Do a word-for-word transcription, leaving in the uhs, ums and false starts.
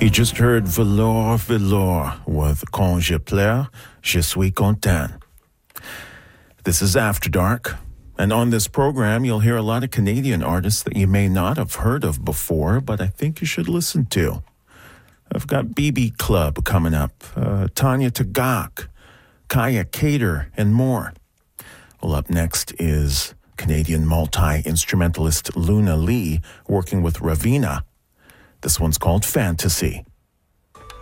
You just heard Velour Velour with Quand je pleure, je suis content. This is After Dark, and on this program you'll hear a lot of Canadian artists that you may not have heard of before, but I think you should listen to. I've got B B Club coming up, uh, Tanya Tagaq, Kaya Cater, and more. Well, up next is Canadian multi-instrumentalist Luna Lee working with Raveena. This one's called Fantasy.